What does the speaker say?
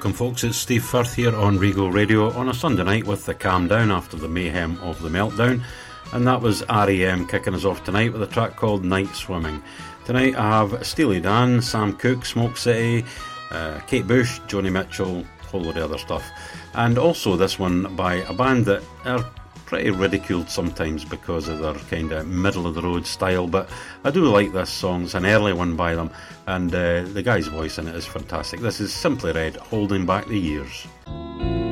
Welcome folks, it's Steve Firth here on Regal Radio on a Sunday night with the calm down after the mayhem of the meltdown, and that was R.E.M. kicking us off tonight with a track called Night Swimming. Tonight I have Steely Dan, Sam Cooke, Smoke City, Kate Bush, Joni Mitchell, a whole lot of other stuff, and also this one by a band that are pretty ridiculed sometimes because of their kind of middle of the road style, but I do like this song. It's an early one by them, and the guy's voice in it is fantastic. This is Simply Red, Holding Back the Years.